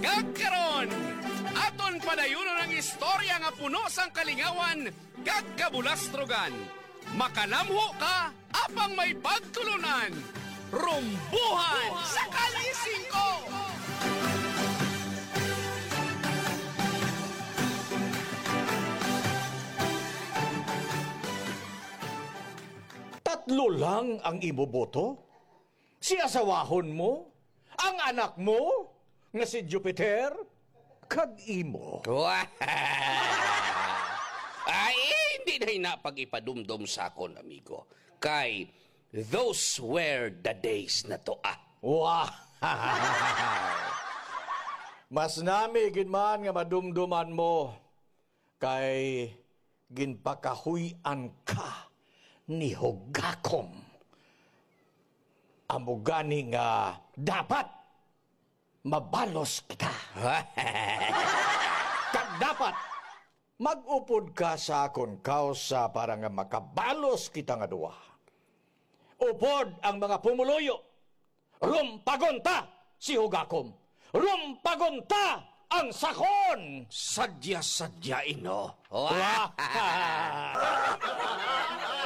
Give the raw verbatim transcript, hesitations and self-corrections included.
Gagkaron! Aton padayunon ang istorya nga puno sang kalingawan, gagkabulastrogan. Makalamho ka, apang may pagtulunan. Rumbuhan sa Kalising ko! Tatlo lang ang iboboto? Si asawahon mo? Ang anak mo? Nga si Jupiter? Kag imo? Ay, hindi na napag-ipadumdum sa akon, amigo. Kay, those were the days na to, ah. Wow! Mas nami ginman nga madumduman mo kay ginpakahuyan ka ni Hogakom. Amo gani nga dapat mabalos kita. Kag dapat mag-upod ka sa akon kausa para nga makabalos kita nga duwa. Upod ang mga pumuluyo. Rumpagonta si Hogakom. Rumpagonta ang sakon. Sadya-sadya, ino. Wah!